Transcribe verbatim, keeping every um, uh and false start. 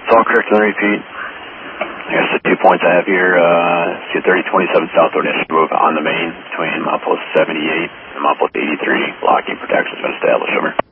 all correct and repeat. I guess the two points I have here, uh, see thirty twenty-seven southward initial move on the main between mile post seventy-eight and mile post eighty-three. Blocking protection has been established, over.